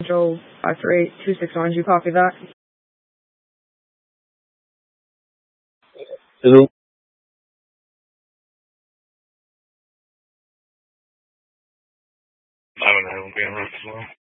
Joe 548-261. Did you copy that? Hello. I don't know. I'm being rough as well.